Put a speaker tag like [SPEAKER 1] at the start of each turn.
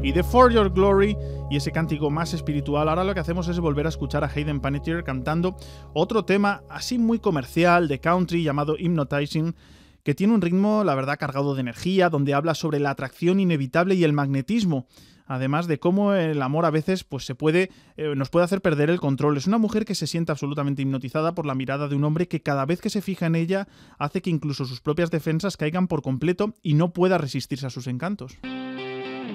[SPEAKER 1] y de For Your Glory y ese cántico más espiritual, ahora lo que hacemos es volver a escuchar a Hayden Panettiere cantando otro tema así muy comercial de country llamado Hypnotizing, que tiene un ritmo, la verdad, cargado de energía, donde habla sobre la atracción inevitable y el magnetismo, además de cómo el amor a veces pues nos puede hacer perder el control. Es una mujer que se siente absolutamente hipnotizada por la mirada de un hombre que cada vez que se fija en ella hace que incluso sus propias defensas caigan por completo y no pueda resistirse a sus encantos.